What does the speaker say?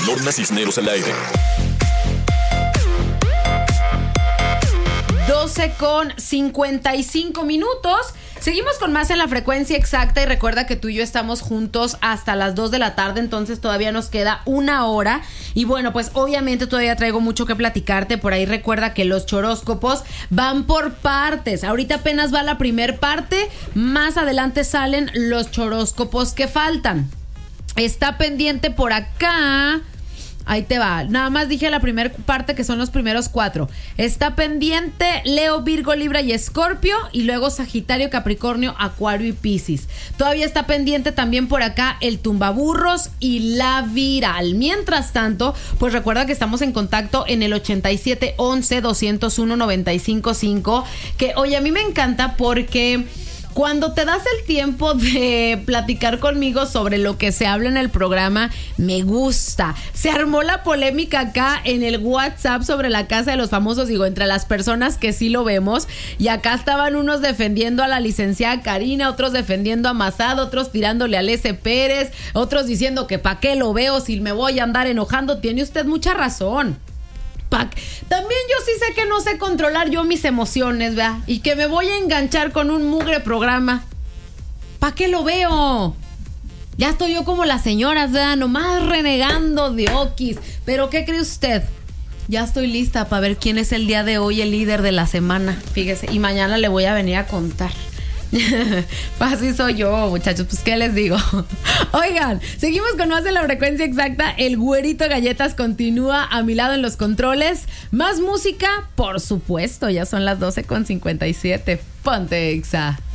Lorna Cisneros al aire. 12:55. Seguimos con más en la frecuencia exacta y recuerda que tú y yo estamos juntos hasta las 2 de la tarde, entonces todavía nos queda una hora y bueno, pues obviamente todavía traigo mucho que platicarte. Por ahí recuerda que los choróscopos van por partes, ahorita apenas va la primer parte, más adelante salen los choróscopos que faltan. Está pendiente por acá. Ahí te va, nada más dije la primera parte que son los primeros 4. Está pendiente Leo, Virgo, Libra y Escorpio. Y luego Sagitario, Capricornio, Acuario y Piscis. Todavía está pendiente también por acá el tumbaburros y la viral. Mientras tanto, pues recuerda que estamos en contacto en el 8711-201-955. Que oye, a mí me encanta porque cuando te das el tiempo de platicar conmigo sobre lo que se habla en el programa, me gusta. Se armó la polémica acá en el WhatsApp sobre la Casa de los Famosos, digo, entre las personas que sí lo vemos. Y acá estaban unos defendiendo a la licenciada Karina, otros defendiendo a Mazad, otros tirándole a Lece Pérez, otros diciendo que pa' qué lo veo si me voy a andar enojando. Tiene usted mucha razón. También yo sí sé que no sé controlar yo mis emociones, ¿verdad? Y que me voy a enganchar con un mugre programa. ¿Pa' qué lo veo? Ya estoy yo como las señoras, ¿verdad? Nomás renegando de okis. Pero ¿qué cree usted? Ya estoy lista para ver quién es el día de hoy el líder de la semana. Fíjese, y mañana le voy a venir a contar. Así soy yo, muchachos, pues qué les digo. Oigan, seguimos con más de la frecuencia exacta. El güerito Galletas continúa a mi lado en los controles. Más música, por supuesto. Ya son las 12:57. Ponte Exa.